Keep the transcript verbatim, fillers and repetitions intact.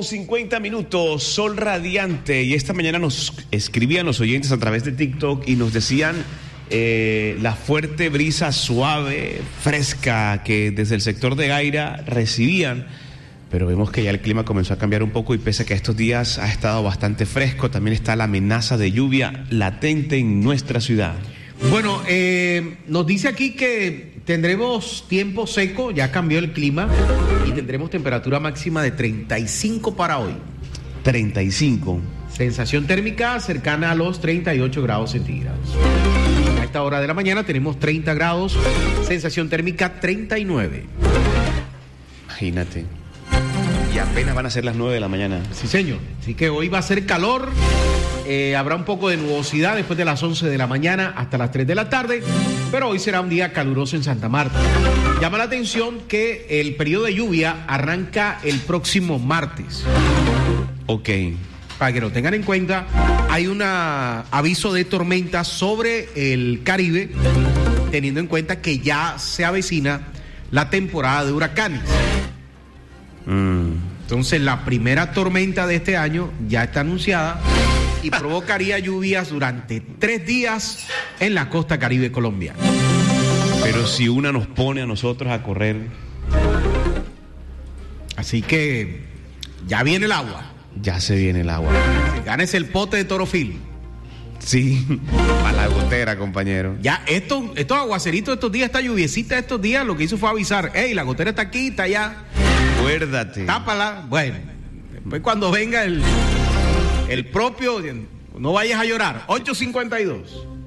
cincuenta minutos, sol radiante. Y esta mañana nos escribían los oyentes a través de TikTok y nos decían eh, la fuerte brisa suave, fresca que desde el sector de Gaira recibían. Pero vemos que ya el clima comenzó a cambiar un poco y pese a que estos días ha estado bastante fresco, también está la amenaza de lluvia latente en nuestra ciudad. Bueno, eh, nos dice aquí que tendremos tiempo seco, ya cambió el clima y tendremos temperatura máxima de treinta y cinco para hoy. treinta y cinco. Sensación térmica cercana a los treinta y ocho grados centígrados. A esta hora de la mañana tenemos treinta grados, sensación térmica treinta y nueve. Imagínate. Y apenas van a ser las nueve de la mañana. Sí, señor. Así que hoy va a ser calor. Eh, habrá un poco de nubosidad después de las once de la mañana hasta las tres de la tarde, pero hoy será un día caluroso en Santa Marta. Llama la atención que el periodo de lluvia arranca el próximo martes. Ok. Para que lo tengan en cuenta, hay un aviso de tormenta sobre el Caribe, teniendo en cuenta que ya se avecina la temporada de huracanes. Mm. Entonces la primera tormenta de este año ya está anunciada y provocaría lluvias durante tres días en la costa caribe colombiana. Pero si una nos pone a nosotros a correr. Así que ya viene el agua. Ya se viene el agua. Gánese el pote de Torofil. Sí, para la gotera, compañero. Ya, estos, estos aguaceritos estos días, esta lluviecita estos días, lo que hizo fue avisar, hey, la gotera está aquí, está allá. Acuérdate. Tápala. Bueno, después cuando venga el, el propio, no vayas a llorar. ocho cincuenta y dos.